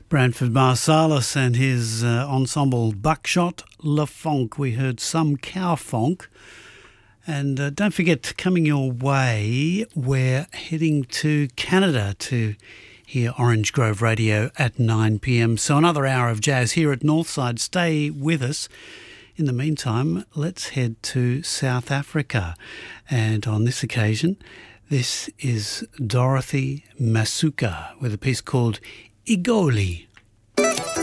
Branford Marsalis and his ensemble Buckshot La Fonk. We heard Some Cow Fonk. And don't forget, coming your way, we're heading to Canada to hear Orange Grove Radio at 9 p.m. So another hour of jazz here at Northside. Stay with us. In the meantime, let's head to South Africa. And on this occasion, this is Dorothy Masuka with a piece called Igoli.